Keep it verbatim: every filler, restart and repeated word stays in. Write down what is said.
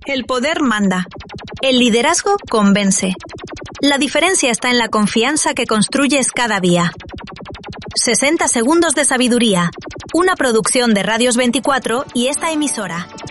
El poder manda. El liderazgo convence. La diferencia está en la confianza que construyes cada día. sesenta segundos de sabiduría. Una producción de Radios veinticuatro y esta emisora.